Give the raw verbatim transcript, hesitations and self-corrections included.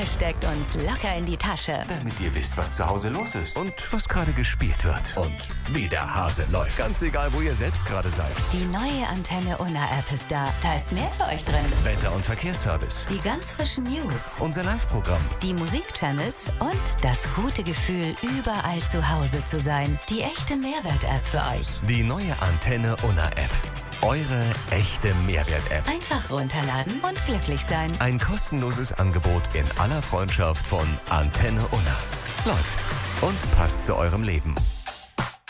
Ihr steckt uns locker in die Tasche. Damit ihr wisst, was zu Hause los ist und was gerade gespielt wird und wie der Hase läuft. Ganz egal, wo ihr selbst gerade seid. Die neue Antenne Unna App ist da. Da ist mehr für euch drin. Wetter- und Verkehrsservice. Die ganz frischen News. Unser Live-Programm. Die Musikchannels und das gute Gefühl, überall zu Hause zu sein. Die echte Mehrwert-App für euch. Die neue Antenne Unna App. Eure echte Mehrwert-App. Einfach runterladen und glücklich sein. Ein kostenloses Angebot in aller Freundschaft von Antenne Unna. Läuft und passt zu eurem Leben.